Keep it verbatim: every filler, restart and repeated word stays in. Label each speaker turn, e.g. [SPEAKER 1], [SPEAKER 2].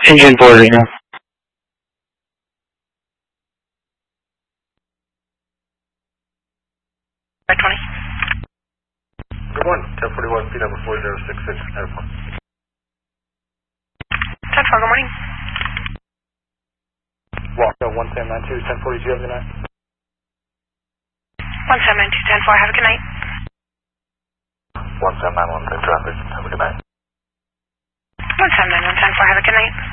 [SPEAKER 1] Engine four right now.
[SPEAKER 2] twenty.
[SPEAKER 3] Good morning, ten forty-one, P number four zero six six, ten four.
[SPEAKER 2] ten four, good morning.
[SPEAKER 3] Walker, one seven nine two, ten forty-two, have a good night.
[SPEAKER 2] one seven nine two, ten four, have a good night.
[SPEAKER 3] one seven nine one, traffic, have a good night.
[SPEAKER 2] one seven nine one, ten four, have a good night.